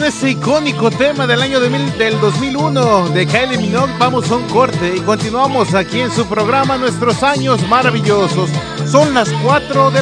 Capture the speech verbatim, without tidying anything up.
ese icónico tema del año de mil, del dos mil uno de Kylie Minogue, vamos a un corte y continuamos aquí en su programa Nuestros Años Maravillosos. Son las cuatro de